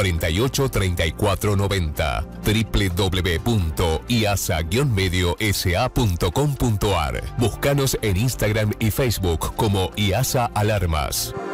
483490. www.iasa-mediosa.com.ar. Búscanos en Instagram y Facebook como IASA Alarmas.